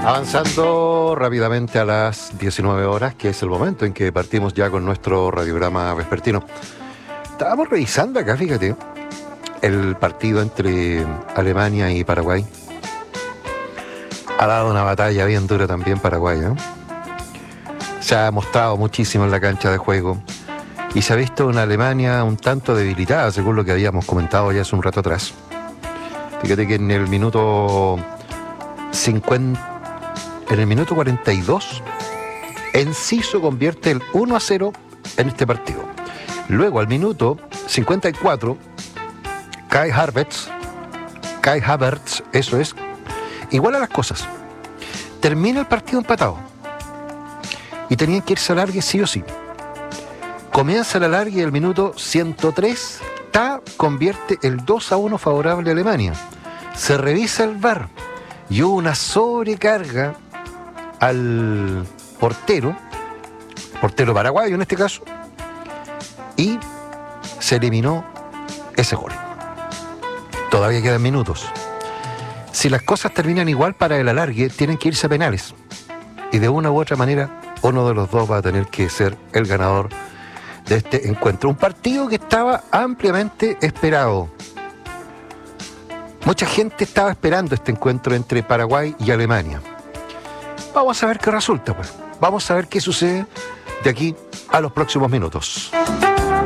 Avanzando rápidamente a las 19 horas, que es el momento en que partimos ya con nuestro radiograma vespertino. Estábamos revisando acá, fíjate, el partido entre Alemania y Paraguay. Ha dado una batalla bien dura también Paraguay, ¿eh? Se ha mostrado muchísimo en la cancha de juego y se ha visto una Alemania un tanto debilitada, según lo que habíamos comentado ya hace un rato atrás. Fíjate que en el minuto 42, Enciso convierte el 1-0 en este partido. Luego, al minuto 54, Kai Havertz, eso es, iguala las cosas. Termina el partido empatado. Y tenían que irse al alargue sí o sí. Comienza el alargue el minuto 103, convierte el 2-1 favorable a Alemania. Se revisa el VAR y hubo una sobrecarga al portero paraguayo en este caso, y se eliminó ese gol. Todavía quedan minutos. Si las cosas terminan igual para el alargue, tienen que irse a penales. Y de una u otra manera, uno de los dos va a tener que ser el ganador de este encuentro. Un partido que estaba ampliamente esperado. Mucha gente estaba esperando este encuentro entre Paraguay y Alemania. Vamos a ver qué resulta, pues. Vamos a ver qué sucede de aquí a los próximos minutos.